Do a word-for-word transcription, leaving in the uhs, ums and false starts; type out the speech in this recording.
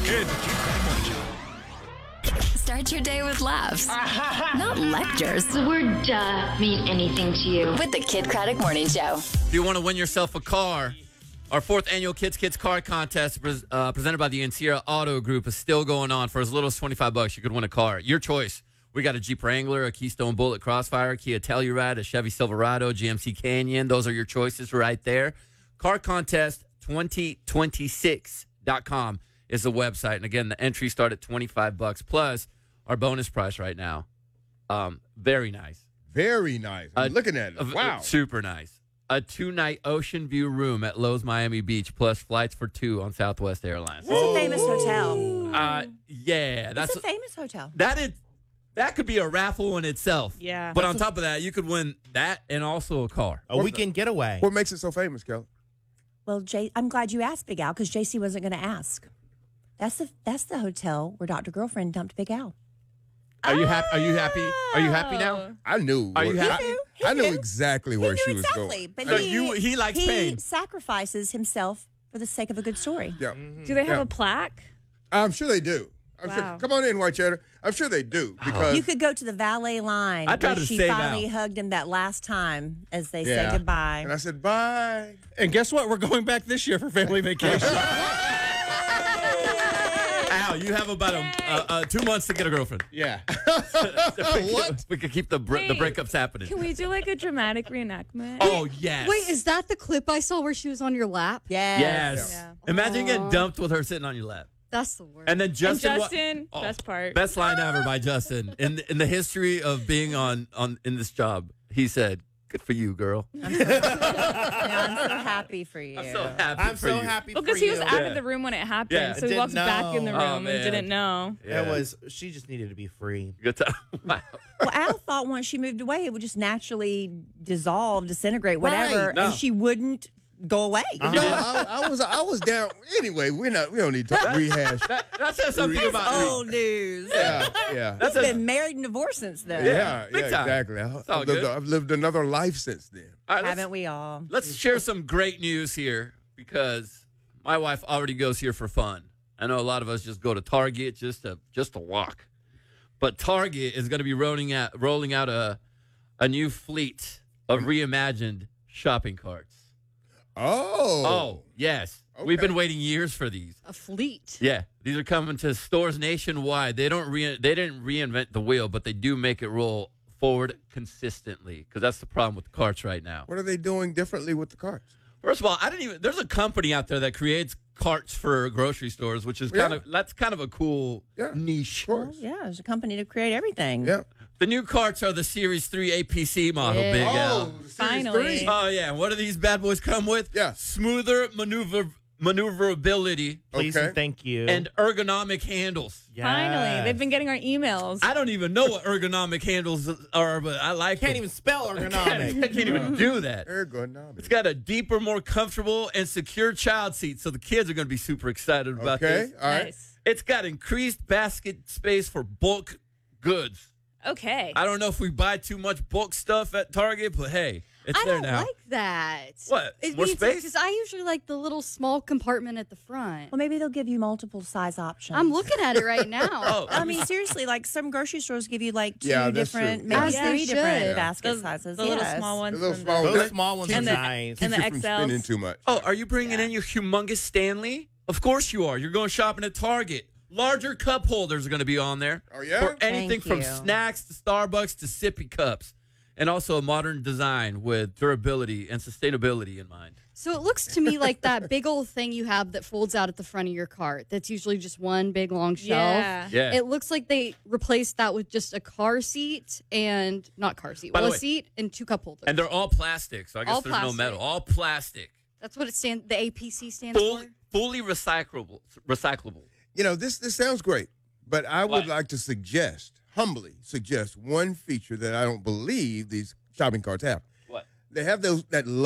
Kid Craddock Morning Show. Start your day with laughs, not lectures. Does the word duh mean anything to you? With the Kid Craddock Morning Show. If you want to win yourself a car, our fourth annual Kids Kids Car Contest uh, presented by the Ancira Auto Group is still going on. For as little as twenty-five bucks, you could win a car. Your choice. We got a Jeep Wrangler, a Keystone Bullet Crossfire, Kia Telluride, a Chevy Silverado, G M C Canyon. Those are your choices right there. car contest twenty twenty-six dot com is the website. And again, the entries start at twenty-five bucks plus our bonus price right now. Um, very nice. Very nice. I'm Uh, looking at it. Uh, Wow. Super nice. A two-night ocean view room at Lowe's Miami Beach, plus flights for two on Southwest Airlines. That's a famous hotel. Uh, yeah, that's It's a famous hotel. that is that could be a raffle in itself. Yeah. But on top of that, you could win that and also a car. A weekend getaway. What makes it so famous, Kelly? Well, Jay, I'm glad you asked Big Al because J C wasn't going to ask. That's the that's the hotel where Doctor Girlfriend dumped Big Al. Are you happy? Are you happy? Are you happy now? I knew. Are you what- happy? He knew. He I knew knew. exactly He where knew she exactly, was going. but So he, you- he likes he pain. sacrifices himself for the sake of a good story. Yeah. Do they have Yeah. a plaque? I'm sure they do. I'm Wow. sure. Come on in, White Cheddar. I'm sure they do because You could go to the valet line I tried where to she save finally Al. hugged him that last time as they Yeah. said goodbye. and I said bye. And guess what? We're going back this year for family vacation. Al, you have about a, uh, uh, two months to get a girlfriend. yeah. What? We could keep the br- the Hey, breakups happening. Can we do like a dramatic reenactment? Oh yes. Wait, is that the clip I saw where she was on your lap? Yes. yes? Yeah. Imagine getting dumped with her sitting on your lap. That's the worst. And then And Justin, wa- Justin, Oh, best part. best line ever by Justin in in the history of being on on in this job. He said, "Good for you, girl." Yeah, I'm so happy for you. I'm so happy. I'm for so you. happy Because for he was you. out Yeah. of the room when it happened, Yeah. so he Didn't walks back in the know. room Oh, and man. didn't know. Yeah. It was, she just needed to be free. Good time. Wow. Well, Al thought once she moved away, it would just naturally dissolve, disintegrate, whatever, Right. No. and she wouldn't go away. No, I, I was I was down. Anyway, we're not. We don't need to talk rehash. That, that says something That's about old news. Yeah, yeah. That's He's a, been married and divorced since then. Yeah, big yeah, time. exactly. I, all I've, lived, good. I've lived another life since then. all right, let's- Haven't we all? Let's share some great news here because my wife already goes here for fun. I know a lot of us just go to Target just to just to walk, but Target is going to be rolling out rolling out a a new fleet of reimagined shopping carts. Oh. Oh yes, we've Okay. been waiting years for these. a fleet. Yeah, these are coming to stores nationwide. They don't re- they didn't reinvent the wheel, but they do make it roll forward consistently because that's the problem with the carts right now. What are they doing differently with the carts? First of all, I didn't even. There's a company out there that creates carts for grocery stores, which is kind Yeah. of that's kind of a cool Yeah. niche. Well, yeah, there's a company to create everything. Yeah. The new carts are the Series three A P C model, Yeah. Big Oh, L. Series Finally. three. Oh yeah, what do these bad boys come with? Yeah. Smoother maneuver maneuverability Please Okay. and thank you. and ergonomic handles. Finally, they've been getting our emails. I don't even know what ergonomic handles are, but I like Can't them. even spell I can't, ergonomic. I can't even do that. Ergonomic. It's got a deeper, more comfortable, and secure child seat, so the kids are going to be super excited about Okay. this. All right. Nice. It's got increased basket space for bulk goods. Okay. I don't know if we buy too much bulk stuff at Target, but hey, it's I there don't now. like that. What? It More means space? because I usually like the little small compartment at the front. Well, maybe they'll give you multiple size options. I'm looking at it right now. Oh, I mean, seriously, like some grocery stores give you like two Yeah, that's different, true. maybe As they three different should. basket Those- sizes. the little yes. small ones. The little and small the- ones. Those small ones are And the- nice. and the Keeps you from X Ls. spending too much. oh, are you bringing Yeah. in your humongous Stanley? Of course you are. You're going shopping at Target. Larger cup holders are going to be on there. Oh, yeah? For anything Thank from you. snacks to Starbucks to sippy cups. And also a modern design with durability and sustainability in mind. So it looks to me like that big old thing you have that folds out at the front of your cart. That's usually just one big long shelf. Yeah. Yeah. It looks like they replaced that with just a car seat and not car seat, By the well, a way- seat and two cup holders. And they're all plastic, so I guess All there's no plastic. metal. All plastic. That's what it stands. The A P C stands Full, for. fully recyclable. Recyclable. You know, this this sounds great, but I would What? like to suggest, humbly suggest, one feature that I don't believe these shopping carts have. What? They have those that